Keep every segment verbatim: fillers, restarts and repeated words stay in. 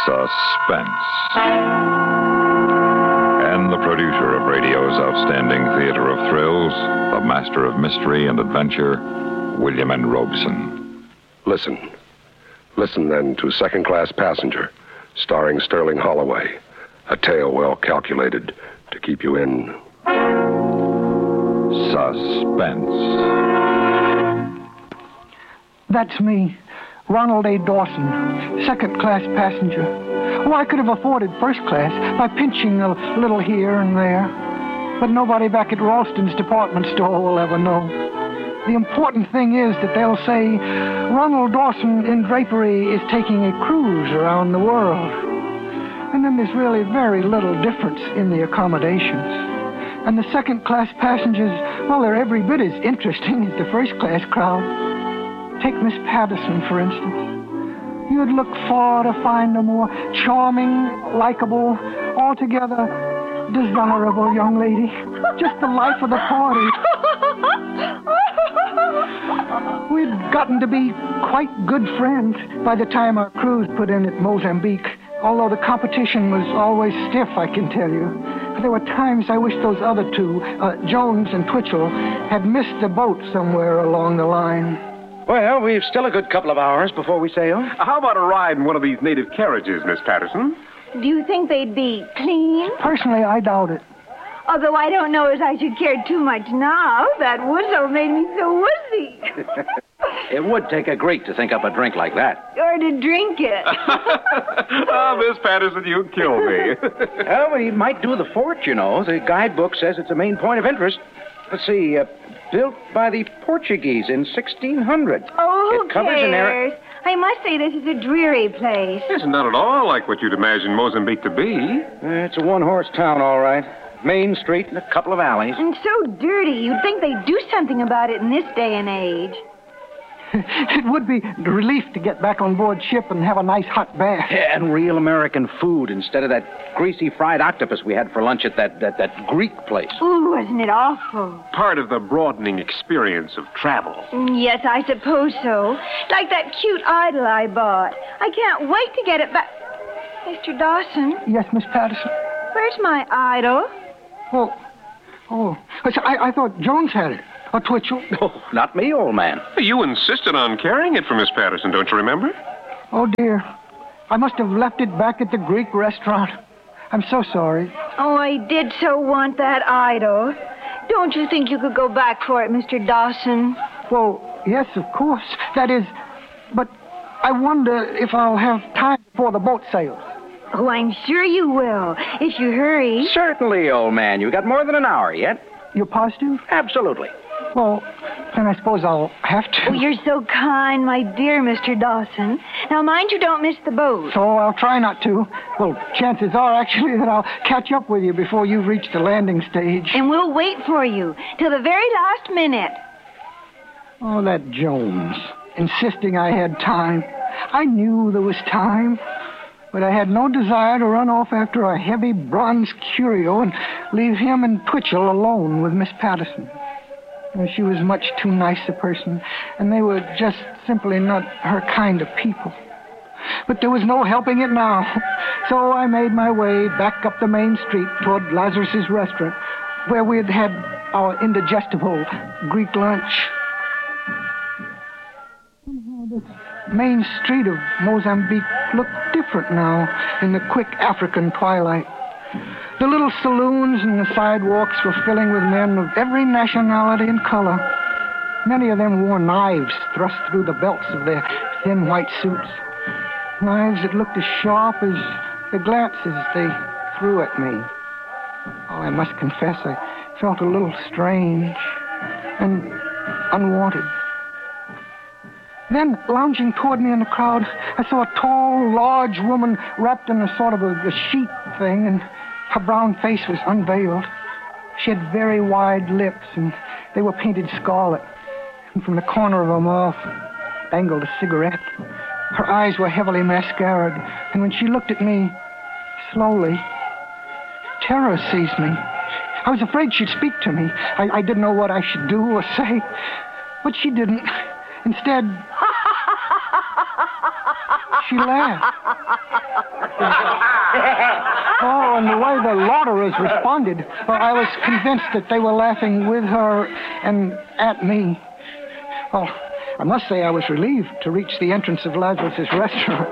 Suspense. And the producer of radio's outstanding theater of thrills, the master of mystery and adventure, William N. Robson. Listen. Listen, then, to Second Class Passenger, starring Sterling Holloway. A tale well calculated to keep you in... Suspense. That's me, Ronald A. Dawson, second class passenger. Oh, I could have afforded first class by pinching a little here and there. But nobody back at Ralston's department store will ever know. The important thing is that they'll say, Ronald Dawson in drapery is taking a cruise around the world. And then there's really very little difference in the accommodations. And the second-class passengers, well, they're every bit as interesting as the first-class crowd. Take Miss Patterson, for instance. You'd look far to find a more charming, likable, altogether desirable young lady. Just the life of the party. We'd gotten to be quite good friends by the time our cruise put in at Mozambique. Although the competition was always stiff, I can tell you. There were times I wish those other two, uh, Jones and Twitchell, had missed the boat somewhere along the line. Well, we've still a good couple of hours before we sail. How about a ride in one of these native carriages, Miss Patterson? Do you think they'd be clean? Personally, I doubt it. Although I don't know as I should care too much now. That whistle made me so wussy. It would take a Greek to think up a drink like that. Or to drink it. Oh, Miss Patterson, you kill me. Well, we might do the fort, you know. The guidebook says it's a main point of interest. Let's see, uh, built by the Portuguese in sixteen hundred. Oh, who it covers cares? an area... I must say this is a dreary place. It's not at all like what you'd imagine Mozambique to be. Uh, it's a one-horse town, all right. Main street and a couple of alleys. And so dirty, you'd think they'd do something about it in this day and age. It would be a relief to get back on board ship and have a nice hot bath. Yeah, and real American food instead of that greasy fried octopus we had for lunch at that, that, that Greek place. Ooh, wasn't it awful? Part of the broadening experience of travel. Yes, I suppose so. Like that cute idol I bought. I can't wait to get it back. Mister Dawson? Yes, Miss Patterson? Where's my idol? Oh, oh, I, I thought Jones had it. Or Twitchell. Oh, not me, old man. You insisted on carrying it for Miss Patterson, don't you remember? Oh, dear. I must have left it back at the Greek restaurant. I'm so sorry. Oh, I did so want that idol. Don't you think you could go back for it, Mister Dawson? Well, yes, of course. That is, but I wonder if I'll have time before the boat sails. Oh, I'm sure you will, if you hurry. Certainly, old man. You've got more than an hour yet. You're positive? Absolutely. Well, then I suppose I'll have to. Oh, you're so kind, my dear Mister Dawson. Now, mind you don't miss the boat. So I'll try not to. Well, chances are, actually, that I'll catch up with you before you've reached the landing stage. And we'll wait for you till the very last minute. Oh, that Jones, insisting I had time. I knew there was time. But I had no desire to run off after a heavy bronze curio and leave him and Twitchell alone with Miss Patterson. She was much too nice a person, and they were just simply not her kind of people. But there was no helping it now. So I made my way back up the main street toward Lazarus's restaurant, where we had had our indigestible Greek lunch. Somehow this main street of Mozambique looked different now in the quick African twilight. The little saloons and the sidewalks were filling with men of every nationality and color. Many of them wore knives thrust through the belts of their thin white suits. Knives that looked as sharp as the glances they threw at me. Oh, I must confess, I felt a little strange and unwanted. Then, lounging toward me in the crowd, I saw a tall, large woman wrapped in a sort of a, a sheet thing, and her brown face was unveiled. She had very wide lips, and they were painted scarlet. And from the corner of her mouth dangled a cigarette. Her eyes were heavily mascaraed, and when she looked at me, slowly, terror seized me. I was afraid she'd speak to me. I, I didn't know what I should do or say, but she didn't. Instead, she laughed. Oh, and the way the Lauderers responded, well, I was convinced that they were laughing with her and at me. Well, I must say I was relieved to reach the entrance of Lazarus' restaurant.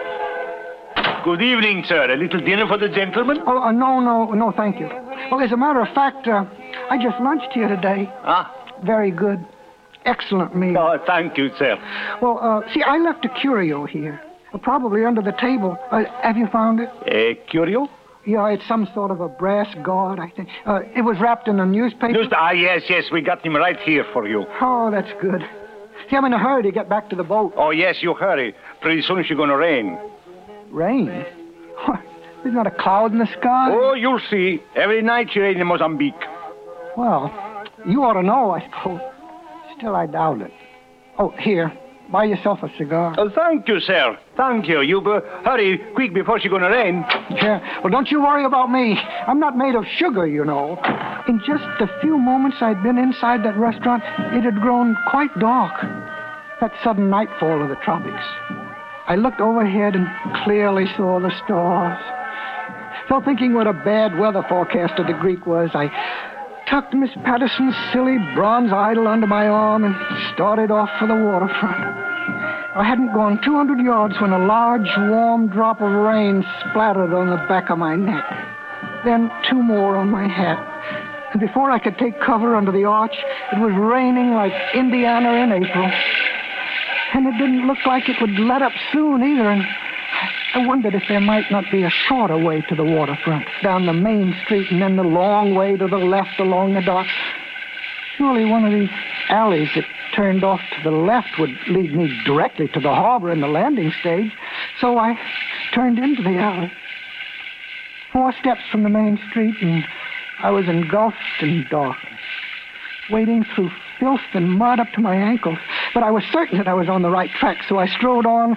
Good evening, sir. A little dinner for the gentlemen? Oh, uh, no, no, no, thank you. Well, as a matter of fact, uh, I just lunched here today. Ah? Very good. Excellent meal. Oh, thank you, sir. Well, uh, see, I left a curio here. Uh, probably under the table. Uh, have you found it? A curio? Yeah, it's some sort of a brass god, I think. Uh, it was wrapped in a newspaper. Just, ah, yes, yes, we got him right here for you. Oh, that's good. See, I'm in a hurry to get back to the boat. Oh, yes, you hurry. Pretty soon it's going to rain. Rain? What? There's not a cloud in the sky. Oh, you'll see. Every night you rain in Mozambique. Well, you ought to know, I suppose. Still, I doubt it. Oh, here. Buy yourself a cigar. Oh, thank you, sir. Thank you. You uh, hurry quick before it's going to rain. Yeah. Well, don't you worry about me. I'm not made of sugar, you know. In just the few moments I'd been inside that restaurant, it had grown quite dark. That sudden nightfall of the tropics. I looked overhead and clearly saw the stars. So thinking what a bad weather forecaster the Greek was, I tucked Miss Patterson's silly bronze idol under my arm and started off for the waterfront. I hadn't gone two hundred yards when a large, warm drop of rain splattered on the back of my neck. Then two more on my hat. And before I could take cover under the arch, it was raining like Indiana in April. And it didn't look like it would let up soon either, and I wondered if there might not be a shorter way to the waterfront, down the main street, and then the long way to the left along the dock. Surely one of these alleys that turned off to the left would lead me directly to the harbor and the landing stage, so I turned into the alley. Four steps from the main street, and I was engulfed in darkness, wading through filth and mud up to my ankles. But I was certain that I was on the right track, so I strode on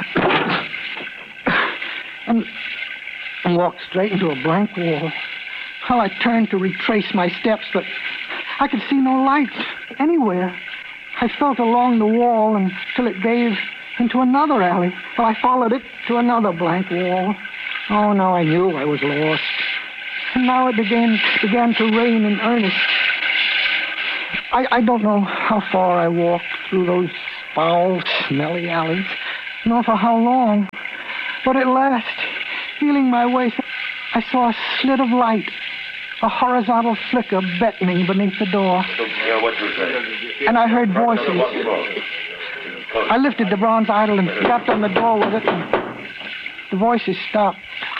and, and walked straight into a blank wall. Well, I turned to retrace my steps, but I could see no lights anywhere. I felt along the wall until it gave into another alley. Well, I followed it to another blank wall. Oh, now I knew I was lost. And now it began, began to rain in earnest. I, I don't know how far I walked through those foul, smelly alleys, nor for how long. But at last, feeling my way, I saw a slit of light, a horizontal flicker beckoning beneath the door. Yeah, what you say? And I heard voices. I lifted the bronze idol and tapped on the door with it, and the voices stopped.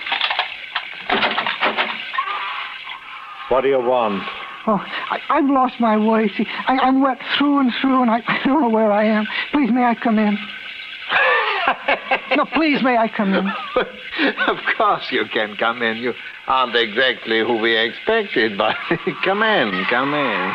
What do you want? Oh, I, I've lost my way. See, I, I'm wet through and through, and I, I don't know where I am. Please, may I come in? No, please, may I come in? Of course you can come in. You aren't exactly who we expected, but come in, come in.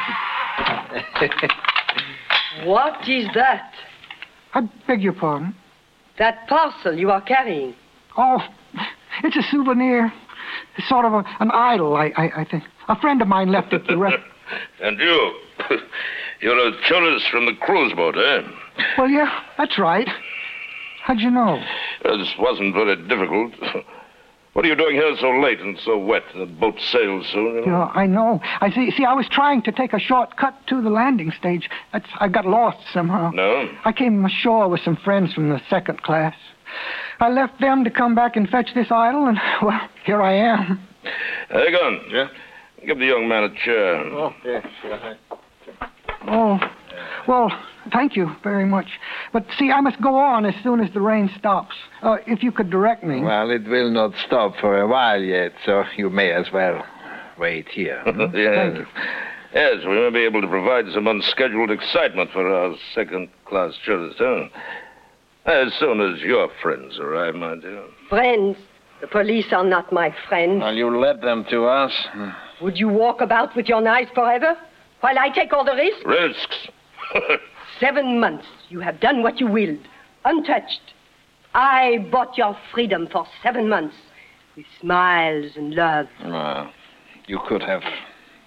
What is that? I beg your pardon? That parcel you are carrying. Oh, it's a souvenir. It's sort of a, an idol, I, I, I think. A friend of mine left it to rest. And you? You're a tourist from the cruise boat, eh? Well, yeah, that's right. How'd you know? Uh, this wasn't very difficult. What are you doing here so late and so wet? The boat sails soon, you know? Yeah, I know. I see. See, I was trying to take a shortcut to the landing stage. That's, I got lost somehow. No? I came ashore with some friends from the second class. I left them to come back and fetch this idol, and, well, here I am. Hang on. Yeah? Give the young man a chair. Oh, yes, sure. Oh, well, thank you very much. But, see, I must go on as soon as the rain stops. Uh, if you could direct me. Well, it will not stop for a while yet, so you may as well wait here. yes. Thank you. Yes, we may be able to provide some unscheduled excitement for our second-class tourists, huh? As soon as your friends arrive, my dear. Friends? The police are not my friends. Well, you led them to us. Would you walk about with your knife forever while I take all the risks? Risks? Seven months. You have done what you willed, untouched. I bought your freedom for seven months with smiles and love. Well, you could have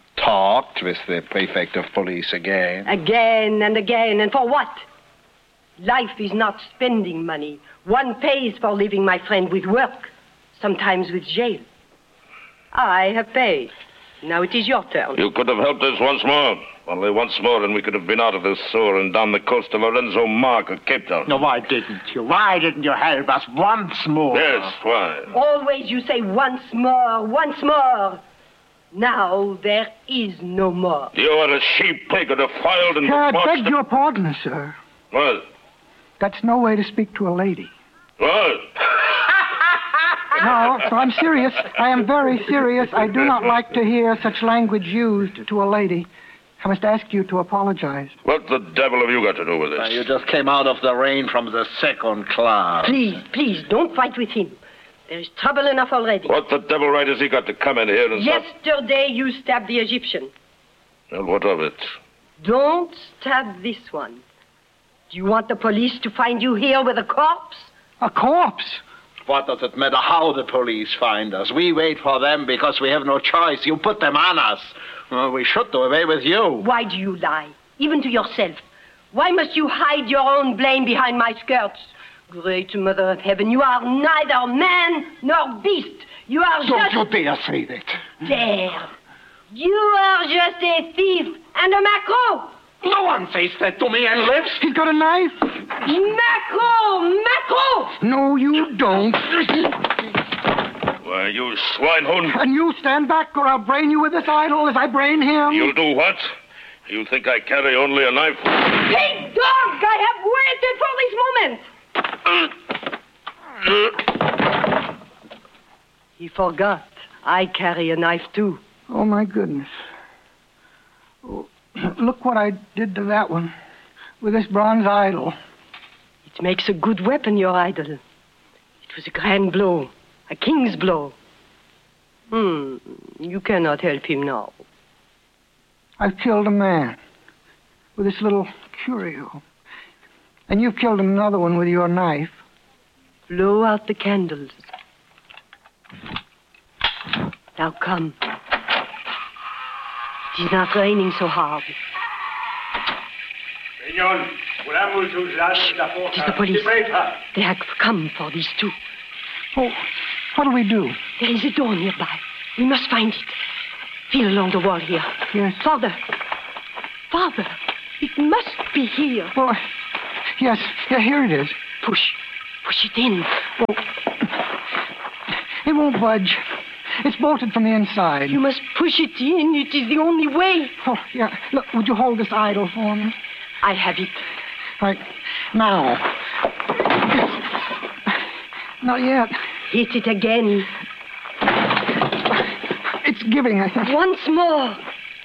talked with the prefect of police again. Again and again. And for what? Life is not spending money. One pays for living, my friend, with work, sometimes with jail. I have paid. Now it is your turn. You could have helped us once more. Only once more, and we could have been out of this sewer and down the coast of Lorenzo Mark or Cape Town. No, why didn't you? Why didn't you help us once more? Yes, why? Always you say once more, once more. Now there is no more. You are a sheep pig, a defiled and... I debauched- beg your pardon, sir. What? That's no way to speak to a lady. What? No, so I'm serious. I am very serious. I do not like to hear such language used to a lady. I must ask you to apologize. What the devil have you got to do with this? Uh, you just came out of the rain from the second class. Please, please, don't fight with him. There is trouble enough already. What the devil right has he got to come in here and... start- Yesterday you stabbed the Egyptian. Well, what of it? Don't stab this one. Do you want the police to find you here with a corpse? A corpse? What does it matter how the police find us? We wait for them because we have no choice. You put them on us. Well, we should do away with you. Why do you lie? Even to yourself. Why must you hide your own blame behind my skirts? Great Mother of Heaven, you are neither man nor beast. You are Don't just... you dare say that. Dare. You are just a thief and a macro. No one says that to me and lives. He's got a knife? Macro! Macro! No, you don't. Why, you swinehund. And you stand back or I'll brain you with this idol as I brain him. You'll do what? You think I carry only a knife? Hey, dog! I have waited for this moment. He forgot. I carry a knife, too. Oh, my goodness. Oh, look what I did to that one with this bronze idol. It makes a good weapon, your idol. It was a grand blow. A king's blow. Hmm. You cannot help him now. I've killed a man with this little curio. And you've killed another one with your knife. Blow out the candles. Now come. It is not raining so hard. It is the police. They have come for these two. Oh, what do we do? There is a door nearby. We must find it. Feel along the wall here. Yes. Father. Father. It must be here. Oh, yes. Yeah, here it is. Push. Push it in. Oh, it won't budge. It's bolted from the inside. You must push it in. It is the only way. Oh, yeah. Look, would you hold this idol for me? I have it. Right. Now. Not yet. Hit it again. It's giving, I think. Once more.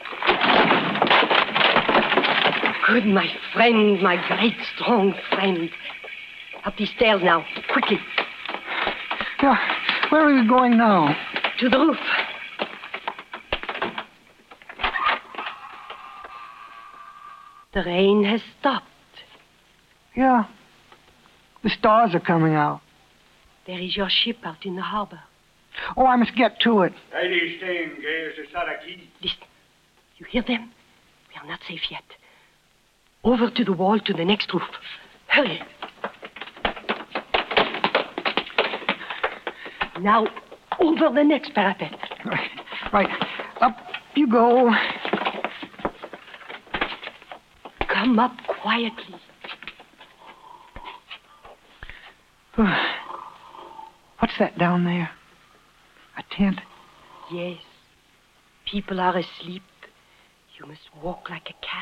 Good, my friend, my great, strong friend. Up these stairs now, quickly. Yeah. Where are we going now? To the roof. The rain has stopped. Yeah. The stars are coming out. There is your ship out in the harbor. Oh, I must get to it. Listen. You hear them? We are not safe yet. Over to the wall to the next roof. Hurry. Now, over the next parapet. Right. Right. Up you go. Come up quietly. What's that down there? A tent? Yes. People are asleep. You must walk like a cat.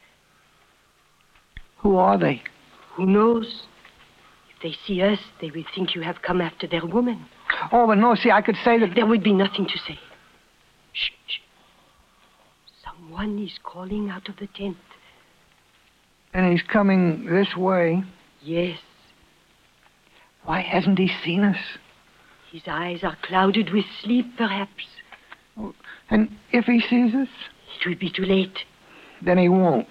Who are they? Who knows? If they see us, they will think you have come after their woman. Oh, but no, see, I could say that... There would be nothing to say. Shh, shh. Someone is calling out of the tent. And he's coming this way. Yes. Why hasn't he seen us? His eyes are clouded with sleep, perhaps. Oh, and if he sees us? It will be too late. Then he won't.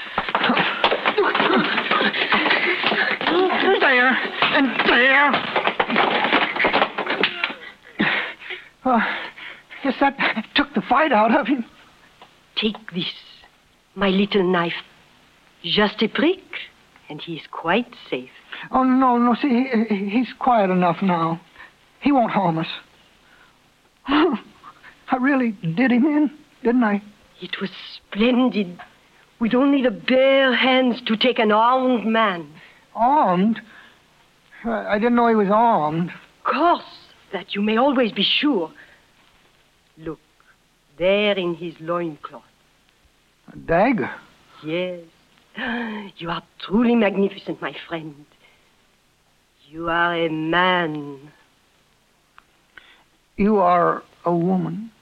There and there. Oh, yes, that took the fight out of him. Take this, my little knife. Just a prick, And he's quite safe. Oh, no, no, see, he, he's quiet enough now. He won't harm us. I really did him in, didn't I? It was splendid. With only the bare hands to take an armed man. Armed? I didn't know he was armed. Of course, that you may always be sure. Look, there in his loincloth. A dagger? Yes. You are truly magnificent, my friend. You are a man. You are a woman.